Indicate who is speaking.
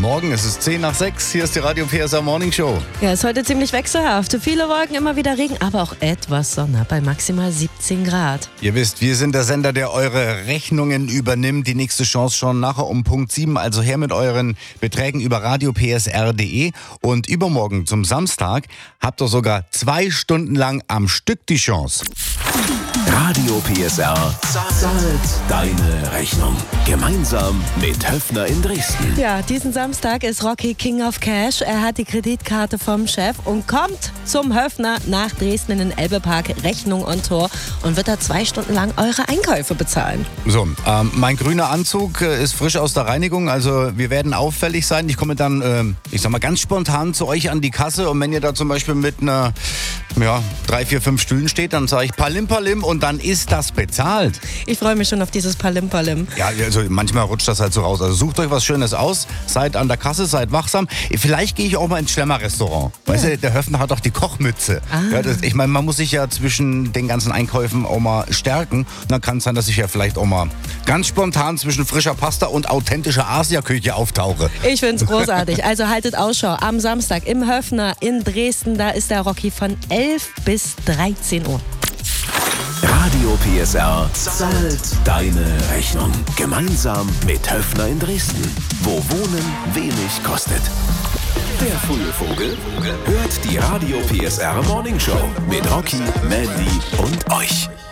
Speaker 1: Morgen, es ist 10:10. Hier ist die Radio PSR Morning Show.
Speaker 2: Ja, ist heute ziemlich wechselhaft. Viele Wolken, immer wieder Regen, aber auch etwas Sonne bei maximal 17 Grad.
Speaker 1: Ihr wisst, wir sind der Sender, der eure Rechnungen übernimmt. Die nächste Chance schon nachher um Punkt 7. Also her mit euren Beträgen über radiopsr.de. Und übermorgen zum Samstag habt ihr sogar 2 Stunden lang am Stück die Chance.
Speaker 3: Radio PSR zahlt deine Rechnung. Gemeinsam mit Höffner in Dresden.
Speaker 2: Ja, diesen Samstag ist Rocky King of Cash. Er hat die Kreditkarte vom Chef und kommt zum Höffner nach Dresden in den Elbepark, Rechnung on Tour, und wird da 2 Stunden lang eure Einkäufe bezahlen.
Speaker 1: So, mein grüner Anzug ist frisch aus der Reinigung, also wir werden auffällig sein. Ich komme dann, ganz spontan zu euch an die Kasse, und wenn ihr da zum Beispiel mit einer 3, 4, 5 Stühlen steht, dann sage ich Palim Palim und dann ist das bezahlt.
Speaker 2: Ich freue mich schon auf dieses Palim Palim.
Speaker 1: Ja, also manchmal rutscht das halt so raus. Also sucht euch was Schönes aus, seid an der Kasse, seid wachsam. Vielleicht gehe ich auch mal ins Schlemmer-Restaurant. Ja. Weißt du, der Höffner hat doch die Kochmütze. Ja, ich meine, man muss sich ja zwischen den ganzen Einkäufen auch mal stärken. Und dann kann es sein, dass ich ja vielleicht auch mal ganz spontan zwischen frischer Pasta und authentischer Asiaküche auftauche.
Speaker 2: Ich finde es großartig. Also haltet Ausschau am Samstag im Höffner in Dresden. Da ist der Rocky von 11 bis 13 Uhr.
Speaker 3: Radio PSR zahlt deine Rechnung. Gemeinsam mit Höffner in Dresden, wo Wohnen wenig kostet. Der frühe Vogel hört die Radio PSR Morning Show mit Rocky, Mandy und euch.